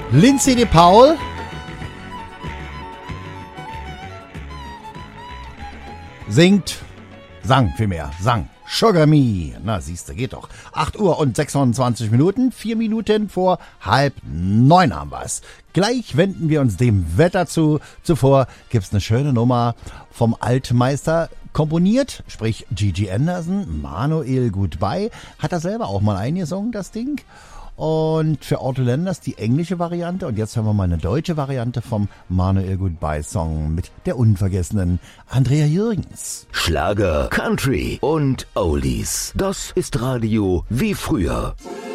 Lindsay de Paul. Sang Sugar Me. Na, siehste, geht doch. 8 Uhr und 26 Minuten, 4 Minuten vor 8:30 haben wir's. Gleich wenden wir uns dem Wetter zu. Zuvor gibt's eine schöne Nummer vom Altmeister komponiert, sprich Gigi Anderson, Manuel Goodbye. Hat er selber auch mal eingesungen, das Ding. Und für Otto Lenders die englische Variante. Und jetzt hören wir mal eine deutsche Variante vom Manuel Goodbye Song mit der unvergessenen Andrea Jürgens. Schlager, Country und Oldies. Das ist Radio wie früher.